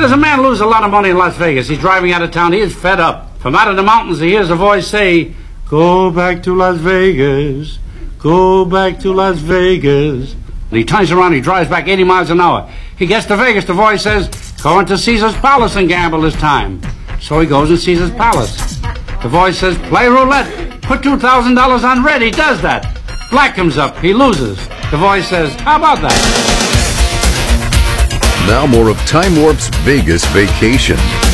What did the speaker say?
There's a man lose a lot of money in Las Vegas. He's driving out of town. He is fed up. From out of the mountains, he hears a voice say, "Go back to Las Vegas. Go back to Las Vegas." And he turns around. He drives back 80 miles an hour. He gets to Vegas. The voice says, "Go into Caesar's Palace and gamble this time." So he goes to Caesar's Palace. The voice says, "Play roulette. Put $2,000 on red." He does that. Black comes up. He loses. The voice says, "How about that?" Now more of Time Warp's Vegas Vacation.